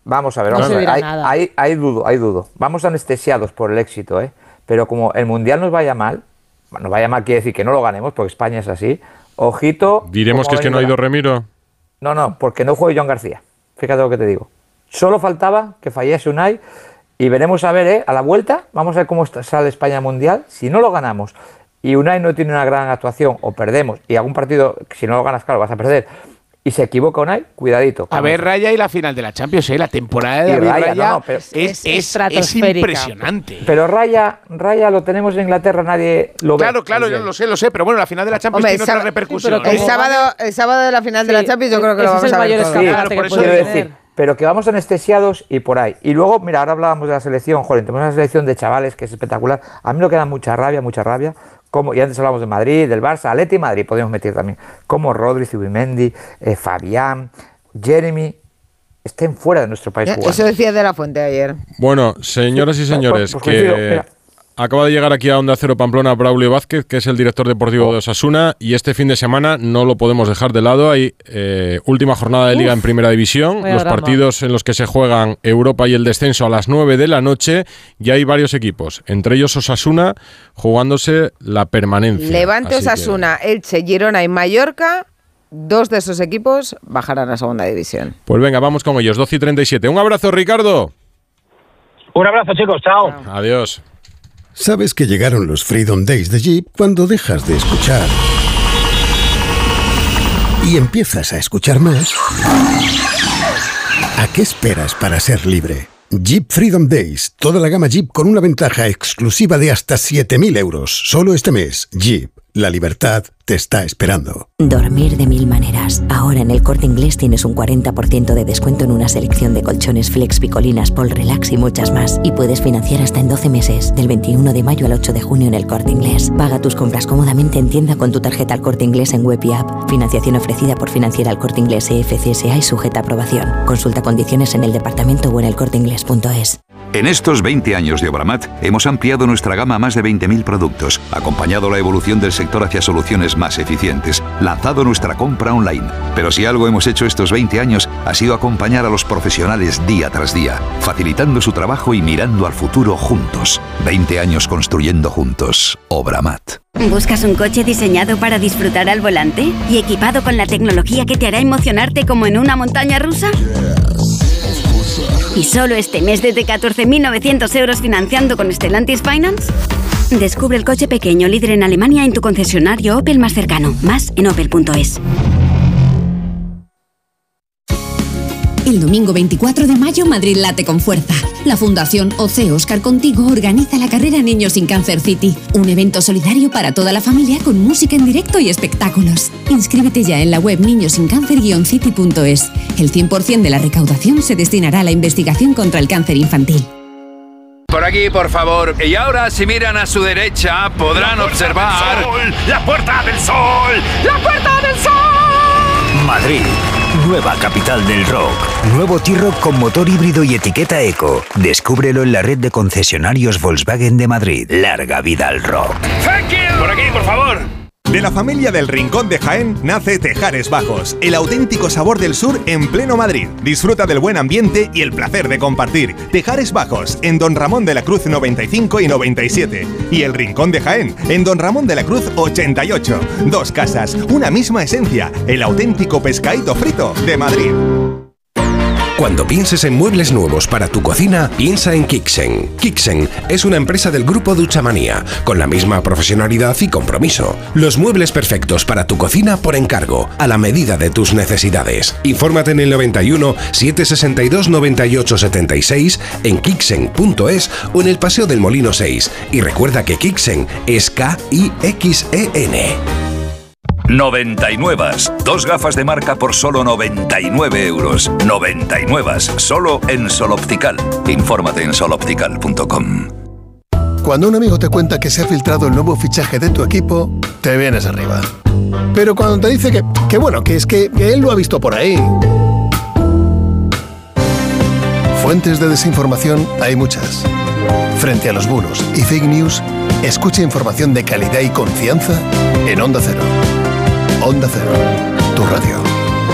Vamos a ver, ahí dudo. Vamos anestesiados por el éxito, pero como el Mundial nos vaya mal quiere decir que no lo ganemos, porque España es así, ojito... ¿Diremos que es que no ha ido Remiro? No, porque no juegue Joan García, fíjate lo que te digo. Solo faltaba que fallase Unai, y veremos a ver, a la vuelta, vamos a ver cómo sale España Mundial, si no lo ganamos, y Unai no tiene una gran actuación, o perdemos, y algún partido, si no lo ganas, claro, vas a perder, y se equivoca Unai, cuidadito. A ver, Raya y la final de la Champions, la temporada de Raya es impresionante. Pero Raya lo tenemos en Inglaterra, nadie lo ve. Claro, yo lo sé, pero bueno, la final de la Champions tiene otra repercusión. El sábado de la final de la Champions yo creo que lo vamos a ver todo. Claro, por eso quiero decir, pero que vamos anestesiados y por ahí. Y luego, mira, ahora hablábamos de la selección, tenemos una selección de chavales que es espectacular. A mí me queda mucha rabia, y antes hablamos de Madrid, del Barça, Atleti y Madrid, podemos meter también, como Rodri, Zubimendi, Fabián, Jeremy, estén fuera de nuestro país jugando. Eso decía De La Fuente ayer. Bueno, señoras y señores, acaba de llegar aquí a Onda Cero Pamplona Braulio Vázquez, que es el director deportivo de Osasuna, y este fin de semana no lo podemos dejar de lado. Hay última jornada de Liga en Primera División, los partidos en los que se juegan Europa y el descenso a las 9 de la noche, y hay varios equipos, entre ellos Osasuna, jugándose la permanencia. Levante, Osasuna, Elche, Girona y Mallorca, 2 de esos equipos bajarán a Segunda División. Pues venga, vamos con ellos, 12:37. Un abrazo, Ricardo. Un abrazo, chicos, chao. Adiós. Sabes que llegaron los Freedom Days de Jeep cuando dejas de escuchar y empiezas a escuchar más. ¿A qué esperas para ser libre? Jeep Freedom Days, toda la gama Jeep con una ventaja exclusiva de hasta 7.000 euros. Solo este mes, Jeep, la libertad te está esperando. Dormir de mil maneras. Ahora en El Corte Inglés tienes un 40% de descuento en una selección de colchones Flex, Picolinas, Pol Relax y muchas más. Y puedes financiar hasta en 12 meses, del 21 de mayo al 8 de junio en El Corte Inglés. Paga tus compras cómodamente en tienda con tu tarjeta El Corte Inglés en web y app. Financiación ofrecida por Financiera El Corte Inglés EFCSA y sujeta a aprobación. Consulta condiciones en el departamento o en elcorteinglés.es. En estos 20 años de Obramat hemos ampliado nuestra gama a más de 20.000 productos, acompañado la evolución del sector hacia soluciones más eficientes, lanzado nuestra compra online. Pero si algo hemos hecho estos 20 años ha sido acompañar a los profesionales día tras día, facilitando su trabajo y mirando al futuro juntos. 20 años construyendo juntos. Obramat. ¿Buscas un coche diseñado para disfrutar al volante y equipado con la tecnología que te hará emocionarte como en una montaña rusa? ¿Y solo este mes desde 14.900 euros financiando con Stellantis Finance? Descubre el coche pequeño líder en Alemania en tu concesionario Opel más cercano. Más en opel.es. El domingo 24 de mayo, Madrid late con fuerza. La Fundación OC Óscar Contigo organiza la carrera Niños sin Cáncer City, un evento solidario para toda la familia con música en directo y espectáculos. Inscríbete ya en la web niñosincancer-city.es. El 100% de la recaudación se destinará a la investigación contra el cáncer infantil. Por aquí, por favor. Y ahora, si miran a su derecha, podrán observar... ¡La Puerta del Sol! ¡La Puerta del Sol! Madrid, nueva capital del rock. Nuevo T-Roc con motor híbrido y etiqueta eco. Descúbrelo en la red de concesionarios Volkswagen de Madrid. Larga vida al rock. ¡Thank you! Por aquí, por favor. De la familia del Rincón de Jaén nace Tejares Bajos, el auténtico sabor del sur en pleno Madrid. Disfruta del buen ambiente y el placer de compartir. Tejares Bajos, en Don Ramón de la Cruz 95 y 97. Y el Rincón de Jaén, en Don Ramón de la Cruz 88. 2 casas, una misma esencia, el auténtico pescadito frito de Madrid. Cuando pienses en muebles nuevos para tu cocina, piensa en Kixen. Kixen es una empresa del grupo Duchamanía, con la misma profesionalidad y compromiso. Los muebles perfectos para tu cocina por encargo, a la medida de tus necesidades. Infórmate en el 91 762 98 76, en Kixen.es o en el Paseo del Molino 6. Y recuerda que Kixen es K-I-X-E-N. 99. 2 gafas de marca por solo 99 euros. 99. Solo en Sol Optical. Infórmate en soloptical.com. Cuando un amigo te cuenta que se ha filtrado el nuevo fichaje de tu equipo, te vienes arriba. Pero cuando te dice que bueno, que es que él lo ha visto por ahí. Fuentes de desinformación hay muchas. Frente a los bulos y fake news, escucha información de calidad y confianza en Onda Cero. Onda Cero, tu radio.